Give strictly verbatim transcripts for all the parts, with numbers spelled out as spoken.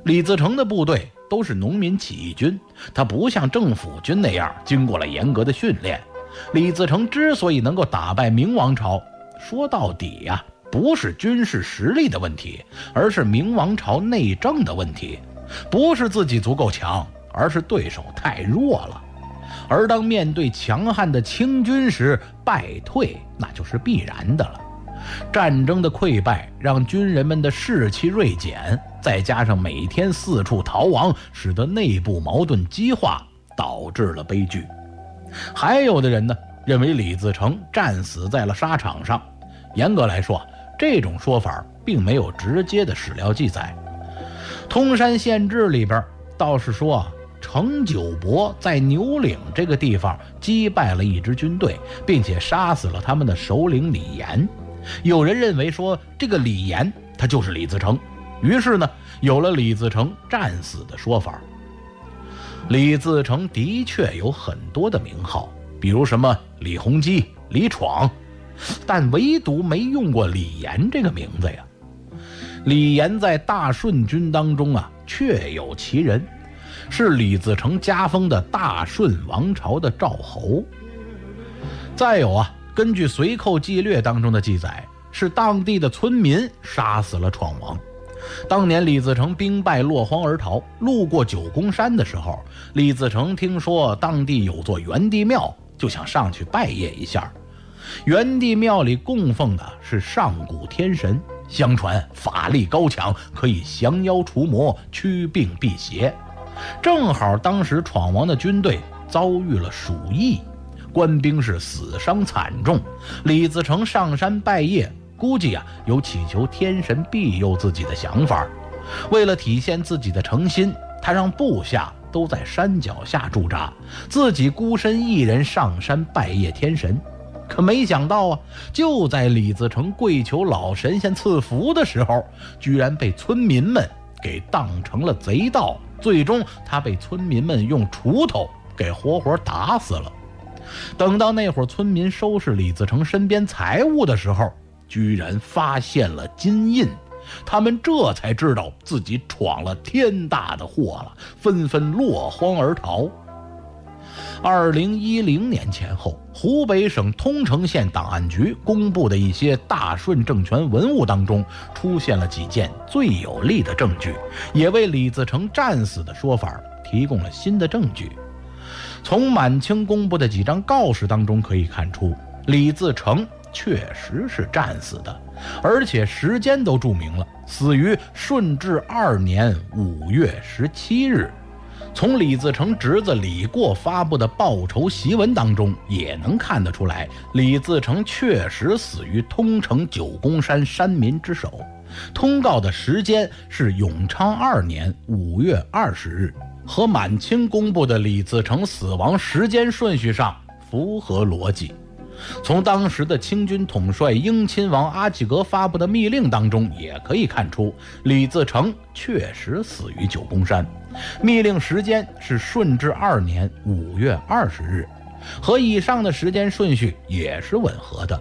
李自成的部队都是农民起义军，他不像政府军那样经过了严格的训练。李自成之所以能够打败明王朝，说到底呀、啊，不是军事实力的问题，而是明王朝内政的问题。不是自己足够强，而是对手太弱了。而当面对强悍的清军时，败退那就是必然的了。战争的溃败让军人们的士气锐减，再加上每天四处逃亡，使得内部矛盾激化，导致了悲剧。还有的人呢，认为李自成战死在了沙场上。严格来说，这种说法并没有直接的史料记载。通山县志里边倒是说啊，程九伯在牛岭这个地方击败了一支军队，并且杀死了他们的首领李严。有人认为说这个李严他就是李自成，于是呢有了李自成战死的说法。李自成的确有很多的名号，比如什么李弘基、李闯，但唯独没用过李严这个名字呀。李严在大顺军当中啊确有其人，是李自成加封的大顺王朝的赵侯。再有啊，根据随寇纪略当中的记载，是当地的村民杀死了闯王。当年李自成兵败落荒而逃，路过九宫山的时候，李自成听说当地有座元帝庙，就想上去拜谒一下。元帝庙里供奉的是上古天神，相传法力高强，可以降妖除魔、驱病辟邪。正好当时闯王的军队遭遇了鼠疫，官兵是死伤惨重。李自成上山拜谒，估计啊有祈求天神庇佑自己的想法。为了体现自己的诚心，他让部下都在山脚下驻扎，自己孤身一人上山拜谒天神。可没想到啊，就在李自成跪求老神仙赐福的时候，居然被村民们给当成了贼盗，最终他被村民们用锄头给活活打死了。等到那会儿村民收拾李自成身边财物的时候，居然发现了金印，他们这才知道自己闯了天大的祸了，纷纷落荒而逃。二零一零年前后，湖北省通城县档案局公布的一些大顺政权文物当中，出现了几件最有力的证据，也为李自成战死的说法提供了新的证据。从满清公布的几张告示当中可以看出，李自成确实是战死的，而且时间都注明了，死于顺治二年五月十七日。从李自成侄子李过发布的报仇檄文当中也能看得出来，李自成确实死于通城九宫山山民之手。通告的时间是永昌二年五月二十日，和满清公布的李自成死亡时间顺序上符合逻辑。从当时的清军统帅英亲王阿济格发布的密令当中也可以看出，李自成确实死于九宫山。密令时间是顺治二年五月二十日，和以上的时间顺序也是吻合的。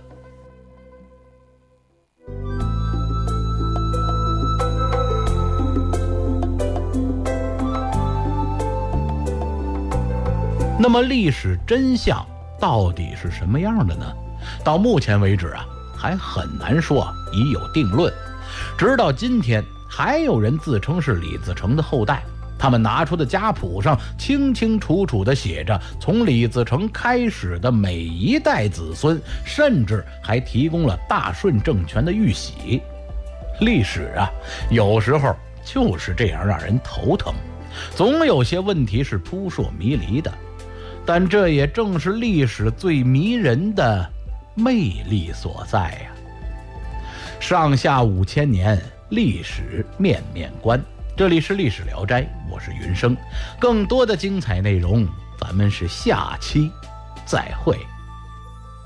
那么历史真相到底是什么样的呢？到目前为止啊，还很难说已有定论。直到今天，还有人自称是李自成的后代，他们拿出的家谱上清清楚楚地写着从李自成开始的每一代子孙，甚至还提供了大顺政权的玉玺。历史啊，有时候就是这样让人头疼，总有些问题是扑朔迷离的。但这也正是历史最迷人的魅力所在呀、啊！上下五千年，历史面面观。这里是历史聊斋，我是云生。更多的精彩内容，咱们是下期再会。